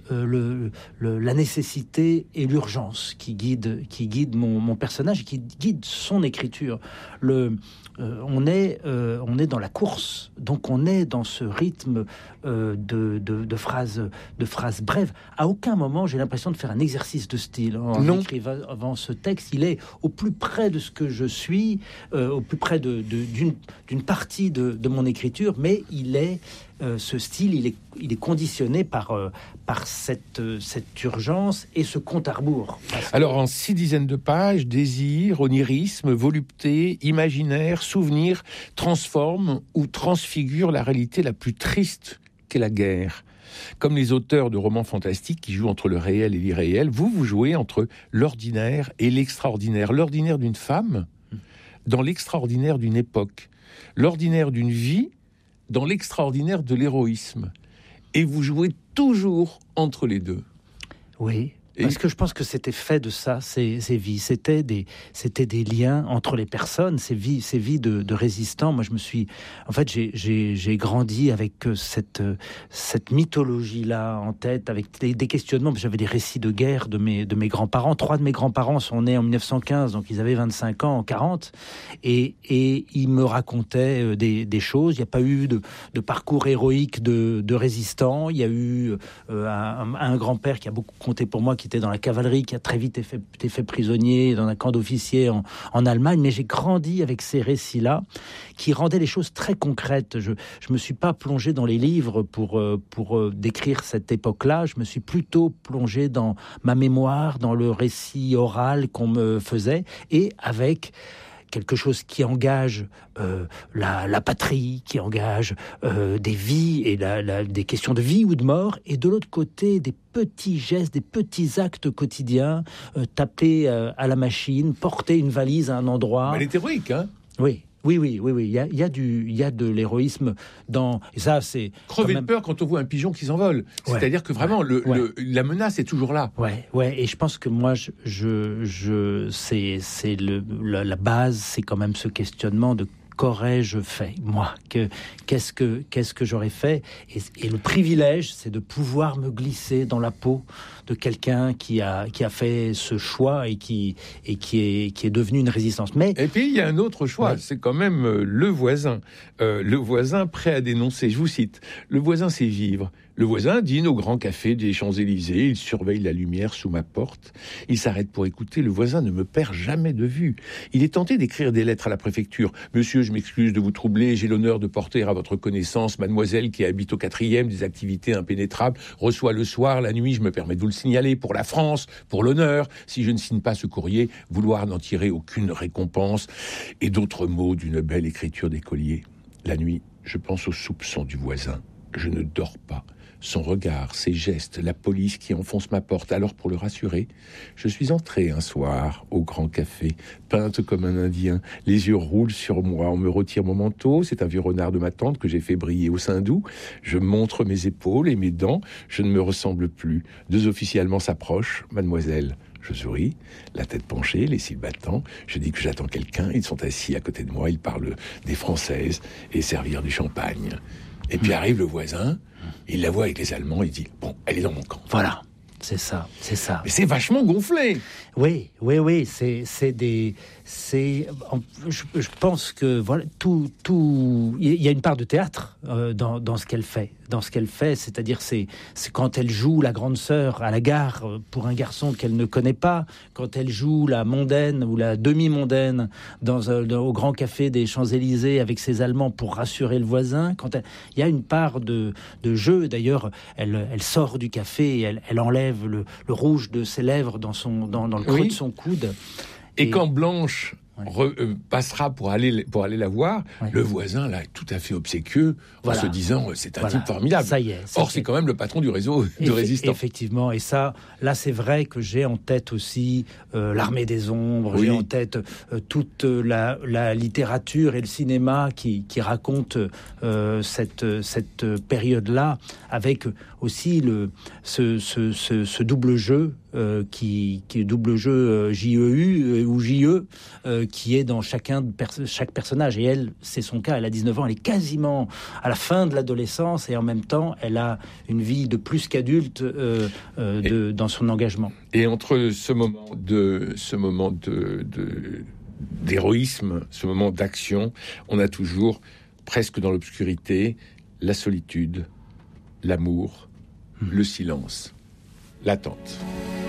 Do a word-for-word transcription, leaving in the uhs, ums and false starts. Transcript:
euh, le, le, la nécessité et l'urgence qui guident, qui guident mon, mon personnage et qui guident son écriture. Le, euh, on, est, euh, on est dans la course, donc on est dans ce rythme euh, de, de, de, phrases, de phrases brèves. À aucun moment, j'ai l'impression de faire un exercice de style. En non. écrivant ce texte, il est au plus près de ce que je suis, euh, au plus près de, de, d'une, d'une partie de, de mon écriture, mais il est... Euh, ce style, il est, il est conditionné par, euh, par cette, euh, cette urgence et ce compte à rebours. Alors, en six dizaines de pages, désir, onirisme, volupté, imaginaire, souvenir transforment ou transfigurent la réalité la plus triste qu'est la guerre. Comme les auteurs de romans fantastiques qui jouent entre le réel et l'irréel, vous, vous jouez entre l'ordinaire et l'extraordinaire. L'ordinaire d'une femme dans l'extraordinaire d'une époque. L'ordinaire d'une vie dans l'extraordinaire de l'héroïsme. Et vous jouez toujours entre les deux. Oui, parce que je pense que c'était fait de ça, ces, ces vies. C'était des, c'était des liens entre les personnes, ces vies, ces vies de, de résistants. Moi, je me suis... En fait, j'ai, j'ai, j'ai grandi avec cette, cette mythologie-là en tête, avec des, des questionnements. J'avais des récits de guerre de mes, de mes grands-parents. Trois de mes grands-parents sont nés en dix-neuf cent quinze, donc ils avaient vingt-cinq ans, en quarante. Et, et ils me racontaient des, des choses. Il n'y a pas eu de, de parcours héroïque de, de résistants. Il y a eu euh, un, un grand-père qui a beaucoup compté pour moi, qui était dans la cavalerie, qui a très vite été fait, été fait prisonnier dans un camp d'officiers en, en Allemagne, mais j'ai grandi avec ces récits-là qui rendaient les choses très concrètes. Je ne me suis pas plongé dans les livres pour, pour décrire cette époque-là, je me suis plutôt plongé dans ma mémoire, dans le récit oral qu'on me faisait, et avec quelque chose qui engage euh, la, la patrie, qui engage euh, des vies et la, la, des questions de vie ou de mort, et de l'autre côté, des petits gestes, des petits actes quotidiens, euh, taper euh, à la machine, porter une valise à un endroit. Mais elle est héroïque, hein ? Oui. Oui, oui, oui, oui. Il y a, il y a du, il y a de l'héroïsme dans. Et ça, c'est crever même... de peur quand on voit un pigeon qui s'envole. Ouais. C'est-à-dire que vraiment, le, ouais. le, la menace est toujours là. Ouais, ouais. Et je pense que moi, je, je, je c'est, c'est le, la, la base, c'est quand même ce questionnement de qu'aurais-je fait, moi, que, qu'est-ce que, qu'est-ce que j'aurais fait, et, et le privilège, c'est de pouvoir me glisser dans la peau de quelqu'un qui a, qui a fait ce choix et qui, et qui est, qui est devenu une résistance. Mais et puis il y a un autre choix, ouais. c'est quand même euh, le voisin, euh, le voisin prêt à dénoncer. Je vous cite, le voisin sait vivre. Le voisin dîne au grand café des Champs-Élysées, il surveille la lumière sous ma porte, il s'arrête pour écouter, le voisin ne me perd jamais de vue. Il est tenté d'écrire des lettres à la préfecture. Monsieur, je m'excuse de vous troubler, j'ai l'honneur de porter à votre connaissance mademoiselle qui habite au quatrième, des activités impénétrables, reçoit le soir, la nuit, je me permets de vous le signaler, pour la France, pour l'honneur. Si je ne signe pas ce courrier, vouloir n'en tirer aucune récompense. Et d'autres mots d'une belle écriture d'écolier. La nuit, je pense aux soupçons du voisin. Je ne dors pas. Son regard, ses gestes, la police qui enfonce ma porte. Alors, pour le rassurer, je suis entré un soir au grand café, peinte comme un Indien. Les yeux roulent sur moi. On me retire mon manteau. C'est un vieux renard de ma tante que j'ai fait briller au sein doux. Je montre mes épaules et mes dents. Je ne me ressemble plus. Deux officiers allemands s'approchent. Mademoiselle. Je souris, la tête penchée, les cils battants. Je dis que j'attends quelqu'un. Ils sont assis à côté de moi. Ils parlent des Françaises et servir du champagne. Et puis arrive le voisin, il la voit avec les Allemands, il dit « Bon, elle est dans mon camp. » Voilà, c'est ça, c'est ça. Mais c'est vachement gonflé. Oui, oui, oui, c'est, c'est des... C'est, je, je pense que voilà, tout, tout, il y a une part de théâtre euh, dans, dans ce qu'elle fait, dans ce qu'elle fait, c'est-à-dire c'est, c'est quand elle joue la grande sœur à la gare pour un garçon qu'elle ne connaît pas, quand elle joue la mondaine ou la demi-mondaine dans, euh, dans, au grand café des Champs-Élysées avec ses Allemands pour rassurer le voisin, quand elle, il y a une part de, de jeu. D'ailleurs, elle, elle sort du café et elle, elle enlève le, le rouge de ses lèvres dans son, dans, dans le creux oui. de son coude. Et, et quand Blanche ouais. re, euh, passera pour aller, pour aller la voir, ouais. le voisin, là, est tout à fait obséquieux, voilà. en se disant « c'est un voilà. type formidable ». Ça y est. Ça Or, c'est quand même le patron du réseau de Eff- résistants. Effectivement. Et ça, là, c'est vrai que j'ai en tête aussi euh, l'Armée des Ombres, oui. j'ai en tête euh, toute la, la littérature et le cinéma qui, qui racontent euh, cette, cette période-là, avec aussi le, ce, ce, ce, ce double jeu euh, qui, qui est double jeu euh, J E U euh, ou J E, euh, qui est dans chacun de pers- chaque personnage. Et elle, c'est son cas, elle a dix-neuf ans, elle est quasiment à la fin de l'adolescence et en même temps, elle a une vie de plus qu'adulte euh, euh, de, et, dans son engagement. Et entre ce moment de ce moment de, de d'héroïsme, ce moment d'action, on a toujours, presque dans l'obscurité, la solitude, l'amour, mmh. le silence, l'attente.